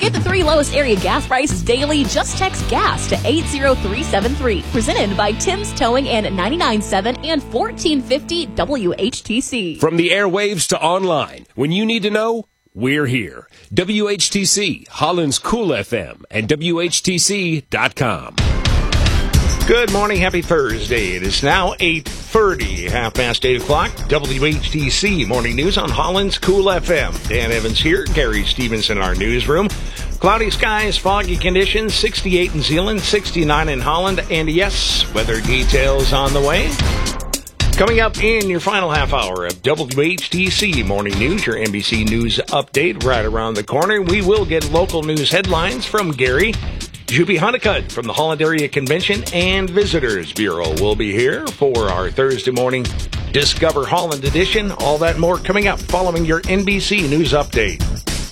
Get the 3 lowest area gas prices daily. Just text GAS to 80373. Presented by Tim's Towing and 99.7 and 1450 WHTC. From the airwaves to online, when you need to know, we're here. WHTC, Holland's Cool FM, and WHTC.com. Good morning. Happy Thursday. It is now 8:30, 8 o'clock. WHTC Morning News on Holland's Cool FM. Dan Evans here. Gary Stevenson in our newsroom. Cloudy skies, foggy conditions, 68 in Zeeland, 69 in Holland, and yes, weather details on the way. Coming up in your final half hour of WHTC Morning News, your NBC News update right around the corner. We will get local news headlines from Gary. Jupi Hunnicutt from the Holland Area Convention and Visitors Bureau will be here for our Thursday morning Discover Holland edition. All that and more coming up following your NBC News update.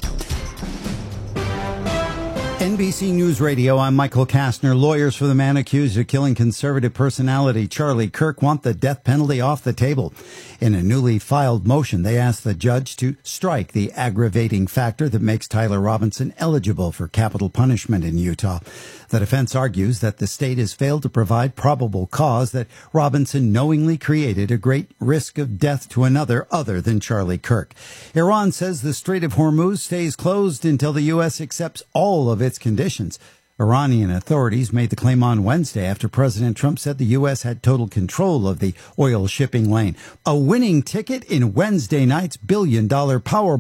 NBC News Radio, I'm Michael Kastner. Lawyers for the man accused of killing conservative personality Charlie Kirk want the death penalty off the table. In a newly filed motion, they asked the judge to strike the aggravating factor that makes Tyler Robinson eligible for capital punishment in Utah. The defense argues that the state has failed to provide probable cause that Robinson knowingly created a great risk of death to another other than Charlie Kirk. Iran says the Strait of Hormuz stays closed until the U.S. accepts all of its conditions. Iranian authorities made the claim on Wednesday after President Trump said the U.S. had total control of the oil shipping lane. A winning ticket in Wednesday night's billion-dollar Powerball